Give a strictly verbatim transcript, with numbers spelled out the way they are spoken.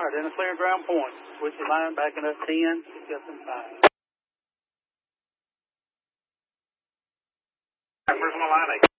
fired. In a clear ground point. Switch your line, backing up ten. Got some five. Where's my line?